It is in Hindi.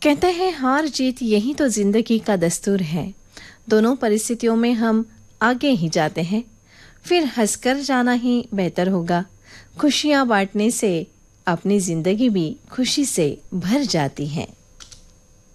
कहते हैं हार जीत यही तो जिंदगी का दस्तूर है। दोनों परिस्थितियों में हम आगे ही जाते हैं, फिर हंसकर जाना ही बेहतर होगा। खुशियां बांटने से अपनी जिंदगी भी खुशी से भर जाती है।